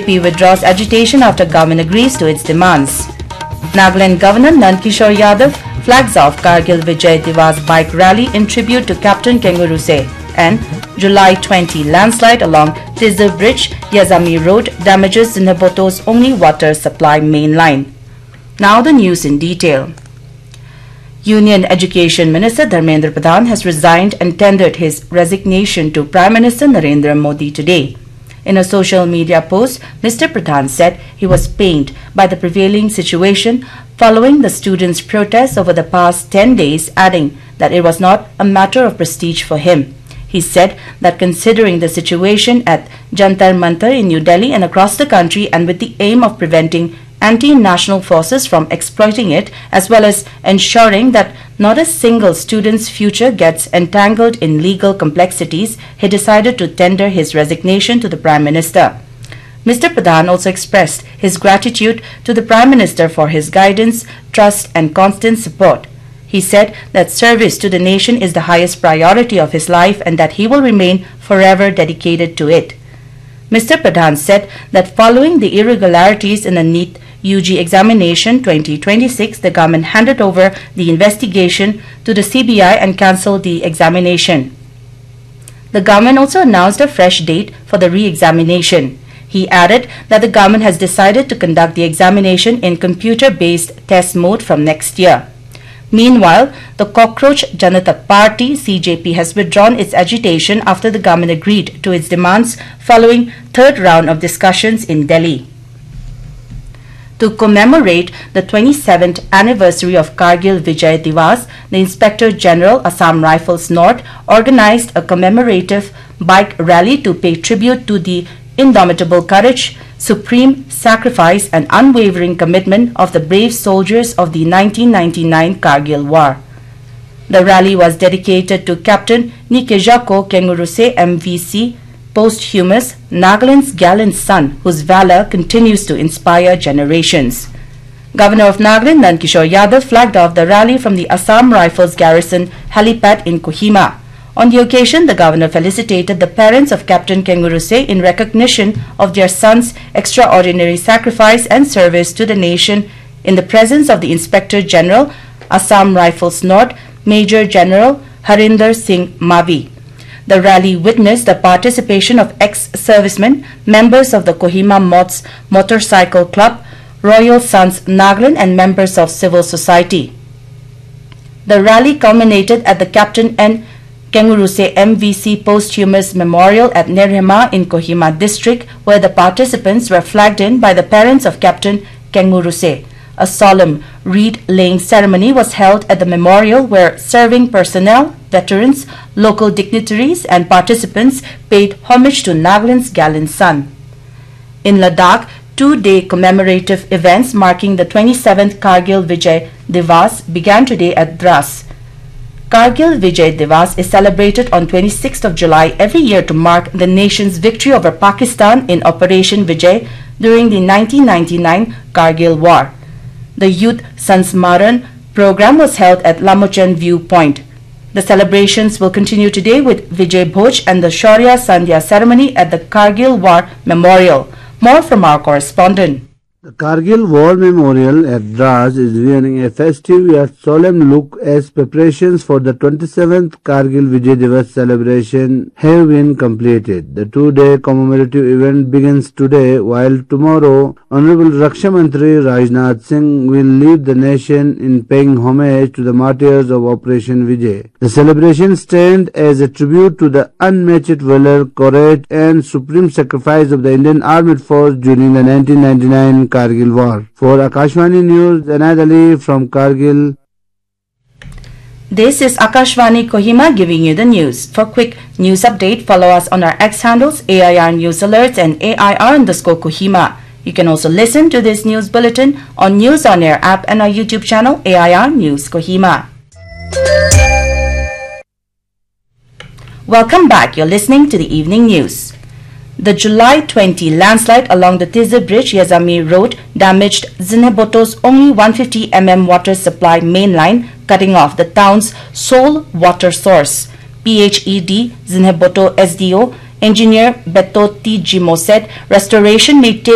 BJP withdraws agitation after government agrees to its demands. Nagaland Governor Nand Kishore Yadav flags off Kargil Vijay Divas bike rally in tribute to Captain Kenguruse, and July 20 landslide along Tizir Bridge, Yazami Road damages Zinhaboto's only water supply main line. Now the news in detail. Union Education Minister Dharmendra Pradhan has resigned and tendered his resignation to Prime Minister Narendra Modi today. In a social media post, Mr. Pradhan said he was pained by the prevailing situation following the students' protests over the past 10 days, adding that it was not a matter of prestige for him. He said that considering the situation at Jantar Mantar in New Delhi and across the country, and with the aim of preventing anti-national forces from exploiting it, as well as ensuring that not a single student's future gets entangled in legal complexities, he decided to tender his resignation to the Prime Minister. Mr. Pradhan also expressed his gratitude to the Prime Minister for his guidance, trust and constant support. He said that service to the nation is the highest priority of his life and that he will remain forever dedicated to it. Mr. Pradhan said that following the irregularities in the NEET UG examination 2026, the government handed over the investigation to the CBI and cancelled the examination. The government also announced a fresh date for the re-examination. He added that the government has decided to conduct the examination in computer-based test mode from next year. Meanwhile, the Cockroach Janata Party CJP has withdrawn its agitation after the government agreed to its demands following third round of discussions in Delhi. To commemorate the 27th anniversary of Kargil Vijay Divas, the Inspector General, Assam Rifles North, organized a commemorative bike rally to pay tribute to the indomitable courage, supreme sacrifice and unwavering commitment of the brave soldiers of the 1999 Kargil War. The rally was dedicated to Captain Nikejako Kenguruse MVC, posthumous, Nagaland's gallant son, whose valor continues to inspire generations. Governor of Nagaland Nand Kishore Yadav flagged off the rally from the Assam Rifles Garrison helipad in Kohima. On the occasion, the governor felicitated the parents of Captain Kenguruse in recognition of their son's extraordinary sacrifice and service to the nation in the presence of the Inspector General, Assam Rifles North, Major General Harinder Singh Mavi. The rally witnessed the participation of ex-servicemen, members of the Kohima Moths Motorcycle Club, Royal Sons Nagaland and members of civil society. The rally culminated at the Captain N. Kenguruse MVC Posthumous Memorial at Nirhema in Kohima district, where the participants were flagged in by the parents of Captain Kenguruse. A solemn reed-laying ceremony was held at the memorial where serving personnel, veterans, local dignitaries and participants paid homage to Nagaland's gallant son. In Ladakh, two-day commemorative events marking the 27th Kargil Vijay Divas began today at Dras. Kargil Vijay Divas is celebrated on 26th of July every year to mark the nation's victory over Pakistan in Operation Vijay during the 1999 Kargil War. The Youth Sansmaran program was held at Lamochan View Point. The celebrations will continue today with Vijay Bhoj and the Shaurya Sandhya ceremony at the Kargil War Memorial. More from our correspondent. The Kargil War Memorial at Dras is wearing a festive yet solemn look as preparations for the 27th Kargil Vijay Divas celebration have been completed. The two-day commemorative event begins today, while tomorrow Honorable Raksha Mantri Rajnath Singh will lead the nation in paying homage to the martyrs of Operation Vijay. The celebration stands as a tribute to the unmatched valor, courage and supreme sacrifice of the Indian Armed Force during the 1999 Kargil War. For Akashvani News, Anad Ali from Kargil. This is Akashvani Kohima giving you the news. For quick news update, follow us on our X handles AIR News Alerts and AIR_Kohima. You can also listen to this news bulletin on News On Air app and our YouTube channel AIR News Kohima. Welcome back. You're listening to the evening news. The July 20 landslide along the Tizir Bridge, Yazami Road, damaged Zinhaboto's only 150 mm water supply main line, cutting off the town's sole water source. PHED Zinhaboto SDO Engineer Beto T. Jimo said restoration may take